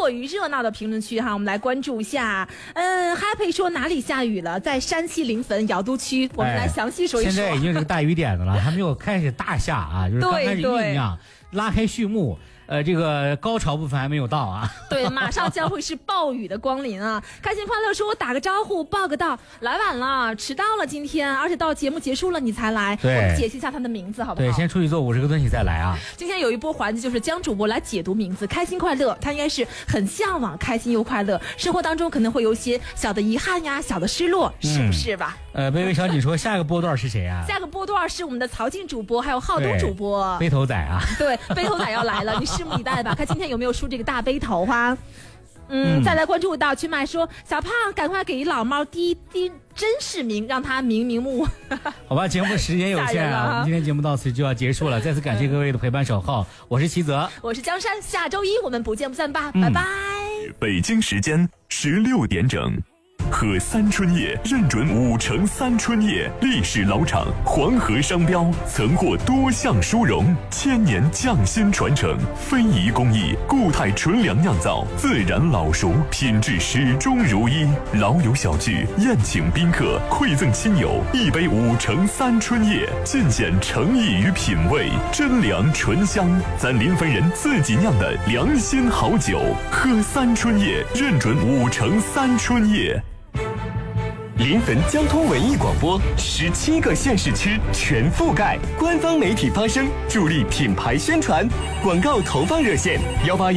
过于热闹的评论区哈，我们来关注一下。Happy 说哪里下雨了？在山西临汾瑶都区，我们来详细说一说。 现在已经是个大雨点子了，还没有开始大下啊，就是刚开始酝酿，拉开序幕。这个高潮部分还没有到啊。 对，马上将会是暴雨的光临啊！开心快乐说，我打个招呼，报个到，来晚了，迟到了今天，而且到节目结束了你才来。我们解析一下他的名字好不好？ 对，先出去做50个蹲起再来啊！ 今天有一波环节就是江主播来解读名字，开心快乐，他应该是很向往开心又快乐，生活当中可能会有一些小的遗憾呀，小的失落，是不是吧？ 微微小姐说下个波段是谁啊？ 下个波段是我们的曹静主播还有浩东主播。 背头仔啊。 对，背头仔要来了，你拭目以待吧，看今天有没有梳这个大背头哈。再来关注到曲麦说，小胖赶快给老猫滴真实名，让他明目。 好吧，节目时间有限啊，我们今天节目到此就要结束了，再次感谢各位的陪伴守候，我是齐泽， 我是江山，下周一我们不见不散吧，拜拜。 北京时间16点整。喝三春叶认准5城三春叶，历史老厂，黄河商标，曾获多项殊荣，1000年匠心传承，非遗工艺，固态纯粮酿造，自然老熟，品质始终如一。老友小聚，宴请宾客，馈赠亲友，一杯5城三春叶，尽显诚意与品味，真粮醇香，咱临汾人自己酿的良心好酒。喝三春叶认准5城三春叶。临汾交通文艺广播17个县市区全覆盖，官方媒体发声，助力品牌宣传。广告投放热线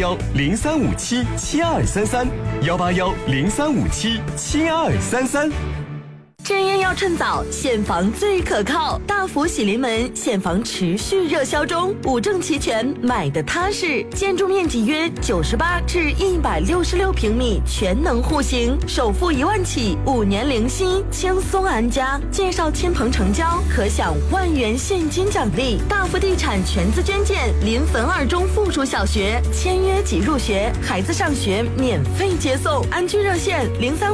181-0357-7233，181-0357-7233。 真烟要趁早，现房最可靠。大福喜临门现房持续热销中，5证齐全，买的踏实。建筑面积约98至166平米，全能户型，首付1万起，5年零息，轻松安家。介绍亲朋成交，可享1万元现金奖励。大福地产全资捐建临汾2中附属小学，签约即入学，孩子上学免费接送。安居热线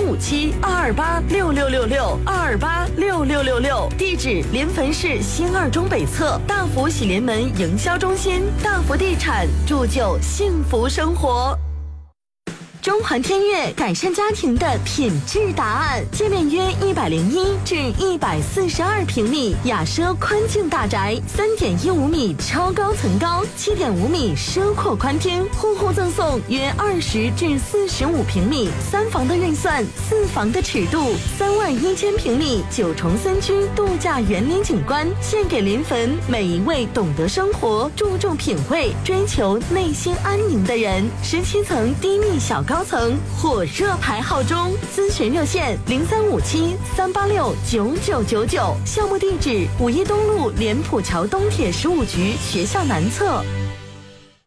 0357-228-6666。228-6666，地址临汾市新2中北侧，大福喜临门营销中心，大福地产，铸就幸福生活。中环天悦改善家庭的品质答案，界面约101至142平米，雅奢宽净大宅，3.15米超高层高，7.5米奢阔宽厅，户户赠送约20至45平米，3房的运算，4房的尺度，31000平米9重3居度假园林景观，献给临汾每一位懂得生活、注重品味、追求内心安宁的人。17层低密小高层火热排号中，咨询热线0357-386-9999，项目地址5一东路莲浦桥东铁15局学校南侧。